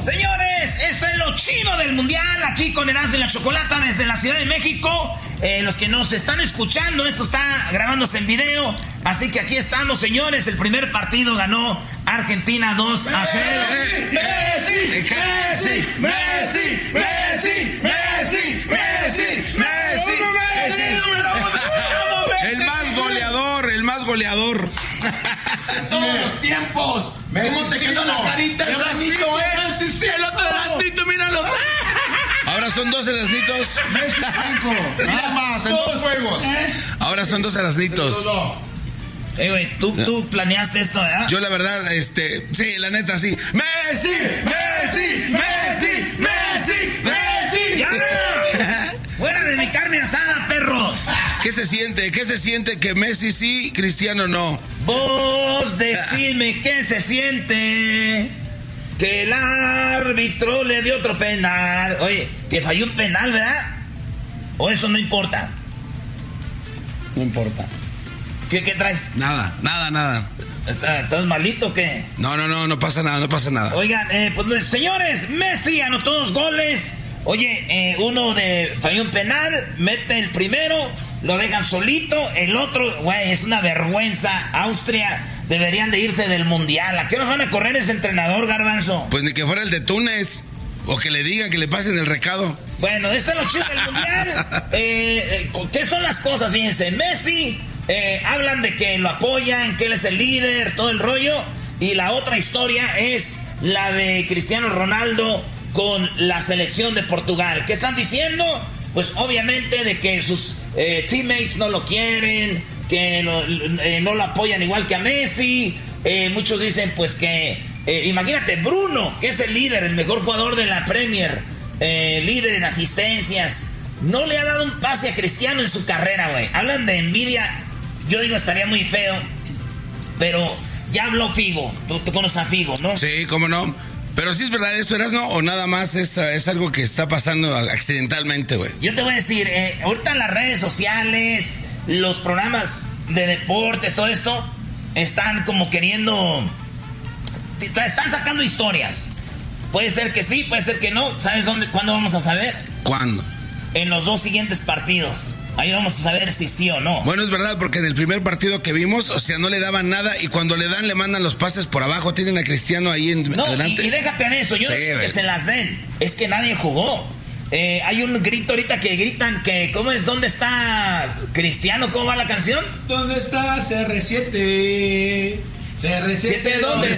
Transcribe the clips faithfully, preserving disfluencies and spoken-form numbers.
Señores, esto es lo chido del mundial, aquí con Erasmo y la Chocolata desde la Ciudad de México. Eh, los que nos están escuchando, esto está grabándose en video, así que aquí estamos, señores. El primer partido ganó Argentina dos a cero. Messi, Messi, Messi, Messi, Messi, Messi, Messi, el más goleador, el más goleador. Todos los tiempos. ¿Cómo te quedó la carita, Erasmito, eh? Sí, el otro Erasmito, míralos. Ahora son dos Erasmitos. Messi cinco, nada más, en dos, dos juegos. ¿Eh? Ahora son dos Erasmitos. Eh, güey, ¿tú, tú planeaste esto, ¿verdad? Yo la verdad, este, sí, la neta, sí. Messi, Messi, Messi, Messi, Messi. ¡Ya! ¡Fuera de mi carne asada, perros! ¿Qué se siente? ¿Qué se siente que Messi sí, Cristiano no? Vos decime qué se siente que el árbitro le dio otro penal. Oye, que falló un penal, ¿verdad? ¿O eso no importa? No importa. ¿Qué, qué traes? Nada, nada, nada. ¿Estás, ¿Estás malito o qué? No, no, no, no pasa nada, no pasa nada. Oigan, eh, pues señores, Messi anotó dos goles. Oye, eh, uno de falló un penal, mete el primero, lo dejan solito, el otro, güey, es una vergüenza. Austria deberían de irse del mundial. ¿A qué nos van a correr ese entrenador, Garbanzo? Pues ni que fuera el de Túnez, o que le digan que le pasen el recado. Bueno, este es lo chido del mundial. eh, eh, ¿Qué son las cosas? Fíjense, Messi, eh, hablan de que lo apoyan, que él es el líder, todo el rollo. Y la otra historia es la de Cristiano Ronaldo con la selección de Portugal. ¿Qué están diciendo? Pues obviamente de que sus eh, teammates no lo quieren, que no, eh, no lo apoyan igual que a Messi. Eh, muchos dicen pues que, eh, imagínate, Bruno, que es el líder, el mejor jugador de la Premier, eh, líder en asistencias, no le ha dado un pase a Cristiano en su carrera, güey. Hablan de envidia, yo digo estaría muy feo, pero ya habló Figo. Tú, tú conoces a Figo, ¿no? Sí, cómo no. Pero sí es verdad esto, Erasmo, o nada más es, es algo que está pasando accidentalmente, güey. Yo te voy a decir, eh, ahorita las redes sociales, los programas de deportes, todo esto, están como queriendo, están sacando historias. Puede ser que sí, puede ser que no. ¿Sabes dónde, cuándo vamos a saber? ¿Cuándo? En los dos siguientes partidos. Ahí vamos a saber si sí o no. Bueno, es verdad, porque en el primer partido que vimos, o sea, no le daban nada, y cuando le dan, le mandan los pases por abajo. Tienen a Cristiano ahí en no, adelante. Y, y déjate en eso, yo sí, que bueno. se las den. Es que nadie jugó. Eh, hay un grito ahorita que gritan que, ¿cómo es? ¿Dónde está Cristiano? ¿Cómo va la canción? ¿Dónde está C R siete? C R siete, ¿dónde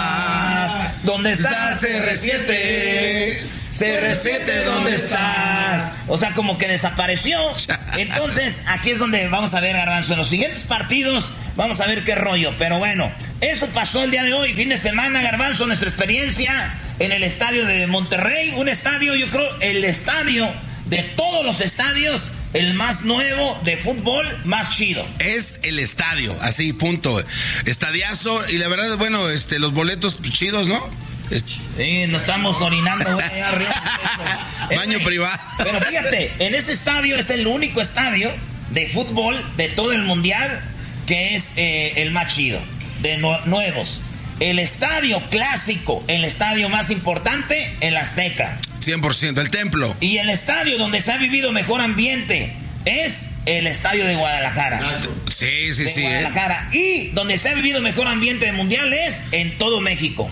estás? ¿Dónde estás, C R siete? C R siete, ¿dónde estás? O sea, como que desapareció. Entonces, aquí es donde vamos a ver, Garbanzo. En los siguientes partidos vamos a ver qué rollo. Pero bueno, eso pasó el día de hoy, fin de semana, Garbanzo. Nuestra experiencia en el estadio de Monterrey. Un estadio, yo creo, el estadio de todos los estadios, el más nuevo de fútbol, más chido. Es el estadio, así, punto. Estadiazo, y la verdad, bueno, este, los boletos chidos, ¿no? Sí, nos estamos orinando, güey, arriba. Baño eh, privado. Pero fíjate, en ese estadio es el único estadio de fútbol de todo el mundial que es eh, el más chido, de no, nuevos. El estadio clásico, el estadio más importante, el Azteca. cien por ciento, el templo. Y el estadio donde se ha vivido mejor ambiente es el estadio de Guadalajara. Sí, sí, de sí. Guadalajara. Eh. Y donde se ha vivido mejor ambiente de mundial es en todo México.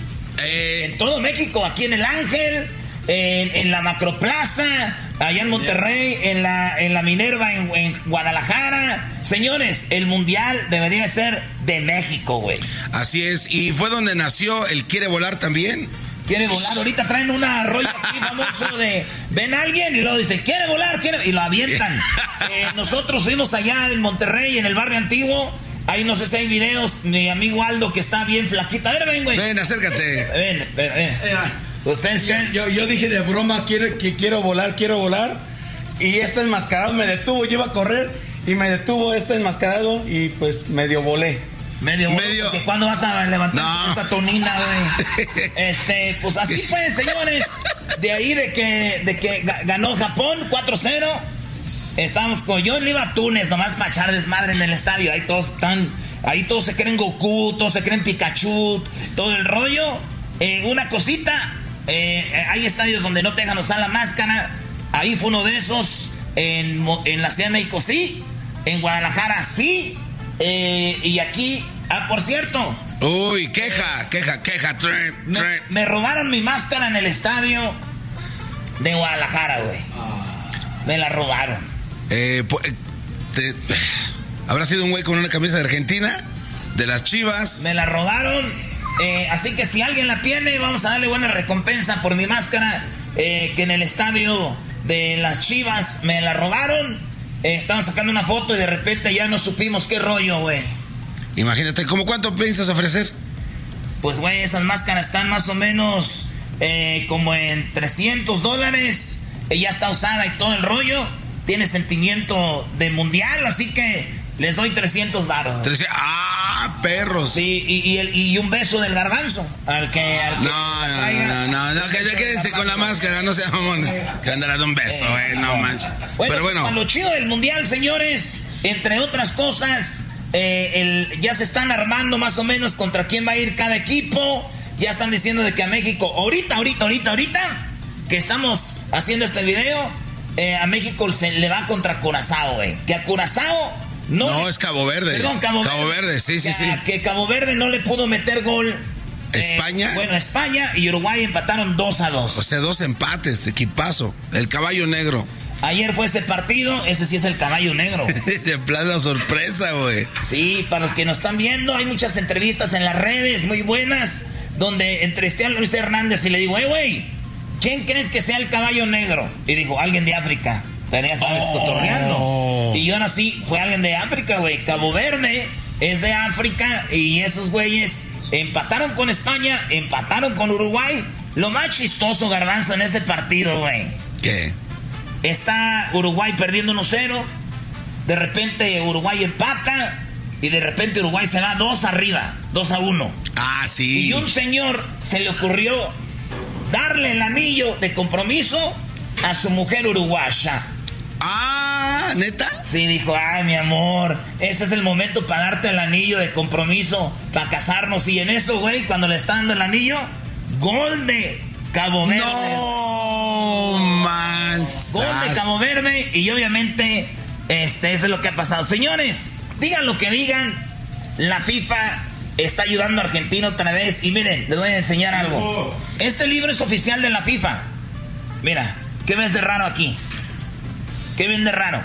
Eh, En todo México, aquí en El Ángel, en, en la Macroplaza, allá en Monterrey, en la, en la Minerva, en, en Guadalajara. Señores, el mundial debería ser de México, güey. Así es, y fue donde nació el Quiere Volar también. Quiere volar, ahorita traen una rollo aquí famoso de ven a alguien y luego dicen quiere volar, quiere, y lo avientan. Eh, nosotros fuimos allá en Monterrey, en el barrio antiguo. Ahí no sé si hay videos. Mi amigo Aldo, que está bien flaquito. A ver, ven, güey. Ven, acércate. Ven, ven, ven. ¿Ustedes creen? Yo, yo dije de broma, quiero, que quiero volar, quiero volar. Y este enmascarado me detuvo, yo iba a correr y me detuvo este enmascarado y pues medio volé. Medio, Medio. Porque ¿cuándo vas a levantar No. esta tonina, güey? Este, pues así fue, señores. De ahí de que, de que ganó Japón cuatro cero. Estábamos con yo le iba a Túnez nomás para echar desmadre en el estadio. Ahí todos están, ahí todos se creen Goku, todos se creen Pikachu, todo el rollo. Eh, una cosita, Eh, hay estadios donde no te dejan usar la máscara. Ahí fue uno de esos. En, en la Ciudad de México sí. En Guadalajara sí. Eh, y aquí, ah, por cierto. Uy, queja, queja, queja. Tre, me, tre. me robaron mi máscara en el estadio de Guadalajara, güey. Me la robaron. Eh, pues, te, ¿habrá sido un güey con una camisa de Argentina? De las Chivas. Me la robaron. Eh, así que si alguien la tiene, vamos a darle buena recompensa por mi máscara. Eh, que en el estadio de las Chivas me la robaron. Eh, estaban sacando una foto y de repente ya no supimos qué rollo, güey. Imagínate, ¿cómo cuánto piensas ofrecer? Pues, güey, esas máscaras están más o menos eh, como en trescientos dólares. Ella está usada y todo el rollo. Tiene sentimiento de mundial, así que les doy trescientos varos. ¡Ah, perros! Sí, y, y, el, y un beso del garbanzo. Al que. Al que no, no, no, no, no, que ya quédense con la máscara, no sea mamón. Que van a dar un beso, eh, eh no manches. Bueno, pero bueno. Lo chido del mundial, señores, entre otras cosas, eh, el, ya se están armando más o menos contra quién va a ir cada equipo. Ya están diciendo de que a México, ahorita, ahorita, ahorita, ahorita, que estamos haciendo este video, eh, a México se le va contra Curazao, güey. Que a Curazao. No, no, es Cabo Verde. Perdón, Cabo Verde. Cabo Verde, sí, sí, que, sí. Que Cabo Verde no le pudo meter gol. ¿España? Eh, bueno, España y Uruguay empataron dos a dos. O sea, dos empates, equipazo. El caballo negro. Ayer fue este partido, ese sí es el caballo negro. De plano sorpresa, güey. Sí, para los que nos están viendo, hay muchas entrevistas en las redes muy buenas, donde entrevisté a Luis Hernández y le digo, hey, güey, ¿quién crees que sea el caballo negro? Y dijo, alguien de África. Pero ya sabes, oh. cotorreando. Y yo nací, fue alguien de África, güey. Cabo Verde es de África y esos güeyes empataron con España, empataron con Uruguay. Lo más chistoso, Garbanzo, en ese partido, güey. ¿Qué? Está Uruguay perdiendo uno cero. De repente Uruguay empata. Y de repente Uruguay se va dos arriba, dos a uno. Ah, sí. Y un señor se le ocurrió darle el anillo de compromiso a su mujer uruguaya. Ah, ¿neta? Sí, dijo, ay, mi amor, ese es el momento para darte el anillo de compromiso, para casarnos. Y en eso, güey, cuando le está dando el anillo, gol de Cabo Verde. No, manches. Gol de Cabo Verde. Y obviamente, este, eso es lo que ha pasado. Señores, digan lo que digan, la FIFA está ayudando a Argentina otra vez. Y miren, les voy a enseñar algo. Este libro es oficial de la FIFA. Mira, ¿qué ves de raro aquí? ¿Qué ven de raro?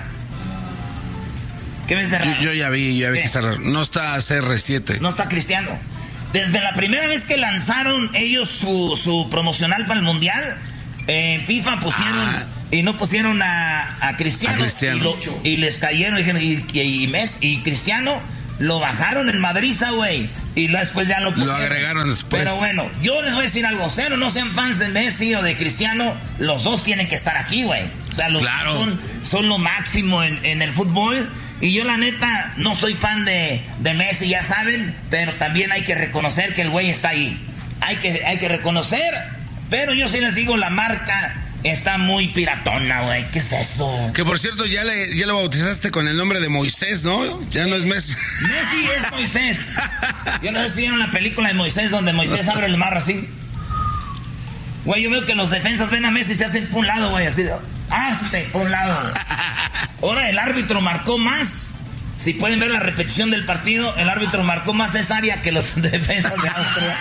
¿Qué ves de raro? Yo, yo ya vi, ya vi ¿Qué? que está raro. No está C R siete. No está Cristiano. Desde la primera vez que lanzaron ellos su, su promocional para el Mundial, en eh, FIFA pusieron... Ah. Y no pusieron a, a Cristiano. A Cristiano. Y, lo, y les cayeron, dijeron, y, y, y Messi y Cristiano lo bajaron en Madriza, güey. Y después ya lo pusieron. Lo agregaron después. Pero bueno, yo les voy a decir algo. Sean o no sean fans de Messi o de Cristiano, los dos tienen que estar aquí, güey. O sea, los claro. dos son, son lo máximo en, en el fútbol. Y yo, la neta, no soy fan de, de Messi, ya saben. Pero también hay que reconocer que el güey está ahí. Hay que, hay que reconocer. Pero yo sí les digo, la marca está muy piratona, güey. ¿Qué es eso? Que por cierto, ya le ya lo bautizaste con el nombre de Moisés, ¿no? Ya no es Messi. Messi es Moisés. Yo no sé si vieron la película de Moisés, donde Moisés abre el mar así. Güey, yo veo que los defensas ven a Messi y se hacen por un lado, güey, así. Hazte por un lado. Ahora el árbitro marcó más. Si pueden ver la repetición del partido, el árbitro marcó más esa área que los defensas de Austria.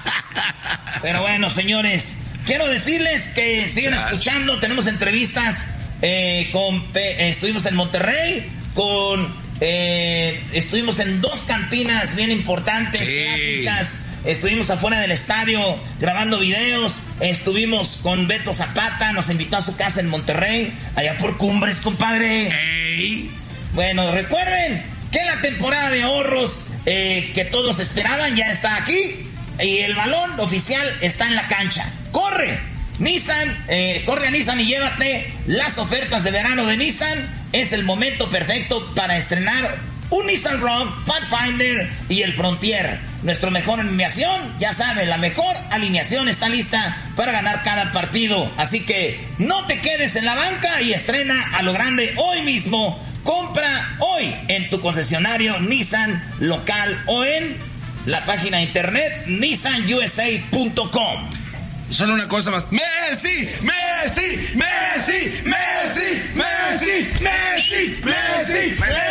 Pero bueno, señores, quiero decirles que sigan escuchando. Tenemos entrevistas eh, con... Eh, estuvimos en Monterrey con... Eh, estuvimos en dos cantinas bien importantes, sí. clásicas. Estuvimos afuera del estadio grabando videos. Estuvimos con Beto Zapata. Nos invitó a su casa en Monterrey, allá por Cumbres, compadre. Ey. Bueno, recuerden que la temporada de ahorros eh, que todos esperaban ya está aquí. Y el balón oficial está en la cancha. ¡Corre! Nissan, eh, corre a Nissan y llévate las ofertas de verano de Nissan. Es el momento perfecto para estrenar un Nissan Rogue, Pathfinder y el Frontier. Nuestra mejor alineación, ya saben, la mejor alineación está lista para ganar cada partido. Así que no te quedes en la banca y estrena a lo grande hoy mismo. Compra hoy en tu concesionario Nissan local o en la página de internet nissan u s a punto com. Solo una cosa más. Messi, Messi, Messi, Messi, Messi, Messi, Messi, Messi.